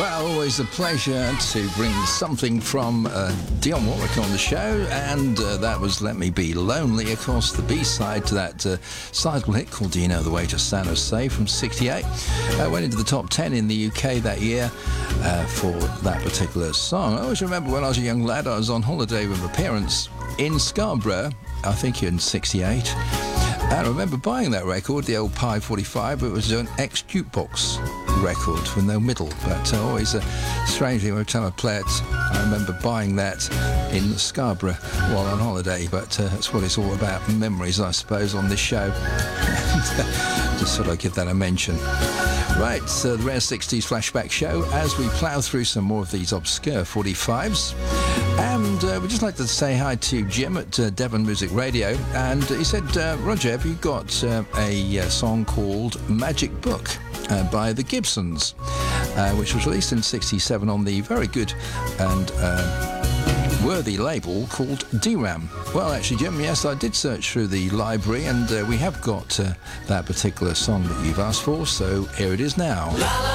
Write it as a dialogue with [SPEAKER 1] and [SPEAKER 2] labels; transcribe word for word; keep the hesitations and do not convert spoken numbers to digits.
[SPEAKER 1] Well, always a pleasure to bring something from uh, Dionne Warwick on the show, and uh, that was Let Me Be Lonely, of course, the B-side to that uh, sizable hit called Do You Know The Way to San Jose from sixty-eight. Uh, went into the top ten in the U K that year uh, for that particular song. I always remember when I was a young lad, I was on holiday with my parents in Scarborough, I think in sixty-eight. And I remember buying that record, the old Pi forty-five, but it was an ex-jukebox record with no middle. But uh, always, uh, strangely, every time I play it, I remember buying that in Scarborough while on holiday. But uh, that's what it's all about, memories, I suppose, on this show. Just thought I'd give that a mention. Right, so the Rare sixties Flashback Show as we plough through some more of these obscure forty-fives. And uh, we'd just like to say hi to Jim at uh, Devon Music Radio. And he said, uh, Roger, have you got uh, a uh, song called Magic Book uh, by the Gibsons, uh, which was released in sixty-seven on the very good and uh, worthy label called D RAM. Well, actually, Jim, yes, I did search through the library, and uh, we have got uh, that particular song that you've asked for, so here it is now.